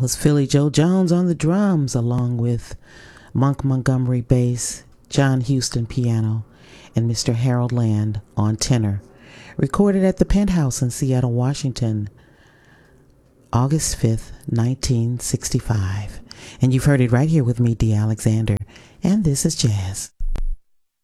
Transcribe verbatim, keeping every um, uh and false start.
was Philly Joe Jones on the drums, along with Monk Montgomery bass, John Houston piano, and Mister Harold Land on tenor. Recorded at the Penthouse in Seattle, Washington, August fifth, nineteen sixty-five. And you've heard it right here with me, Dee Alexander, and this is Jazz.